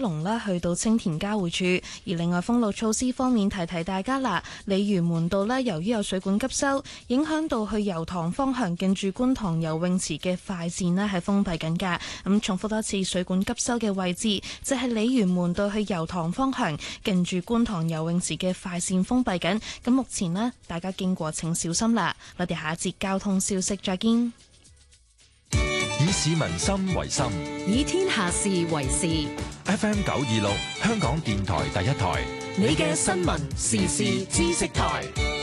龍呢去到青田交匯處。而另外封路措施方面，提提大家啦，鯉魚門道呢，由於有水管急修，影響到去油塘方向近住觀塘游泳池嘅快線呢係封閉緊㗎。咁重複多次，水管急修嘅位置就係鯉魚門道去油塘方向近住觀塘游泳池嘅快線封閉緊。咁目前呢，大家經過請小心啦。我哋下一節交通消息再見。 以市民心為心， 以天下事為事。 FM 926，香港電台第一台， 你嘅新聞時事知識台。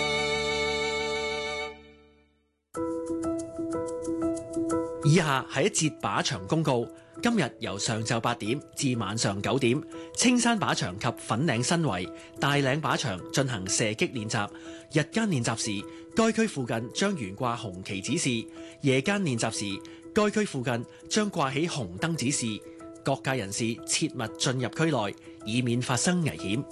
以下係一節靶場公告。今日由上晝8點至晚上9點，青山靶場及粉嶺新圍、大嶺靶場進行射擊練習。日間練習時，該區附近將懸掛紅旗指示；夜間練習時，該區附近將掛起紅燈指示。各界人士切勿進入區內，以免發生危險。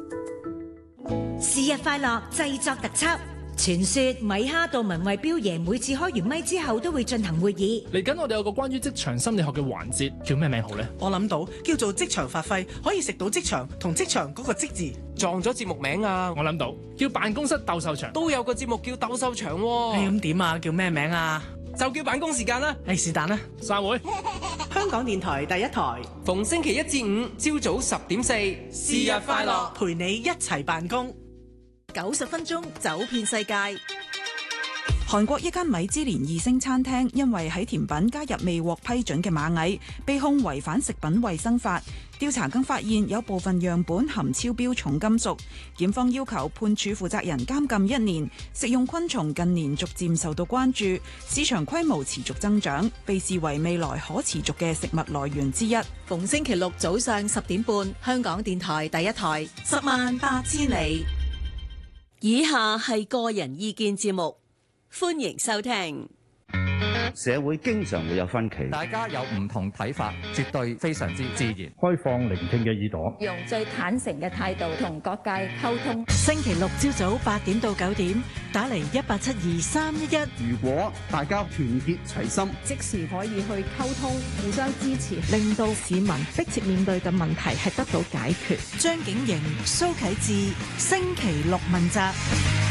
是日快樂製作特輯。傳說米哈到文慧標爺每次開完咪之後都會進行會議。 嚟緊我哋有個關於職場心理學嘅環節，叫咩名好呢？ 我諗到叫做職場發揮，可以食到職場同職場嗰個職字。 撞咗節目名啊！ 我諗到叫辦公室鬥獸場， 都有個節目叫鬥獸場喎。 咁點啊？叫咩名啊？ 就叫辦公時間啦。 是但啦。 散會。 香港電台第一台， 逢星期1至5朝早10點4，是日快樂， 陪你一齊辦公。 90分鐘走遍世界。韓國一間米芝蓮2星餐廳因為喺甜品加入未獲批准嘅螞蟻，被控違反食品衛生法。調查更發現有部分樣本含超標重金屬，檢方要求判處負責人監禁1年。食用昆蟲近年逐漸受到關注，市場規模持續增長，被視為未來可持續嘅食物來源之一。 逢星期六早上10點半，香港電台第一台 10萬8千里。 以下係個人意見節目，歡迎收聽。 社會經常會有分歧， 大家有唔同睇法，絕對非常之自然。 開放聆聽嘅耳朵， 用最坦誠嘅態度同各界溝通。 星期六朝早8點到9點，打嚟1872311。 如果大家團結齊心， 即時可以去溝通，互相支持， 令到市民迫切面對嘅問題係得到解決。 張景瑩、蘇啟智，星期六問責。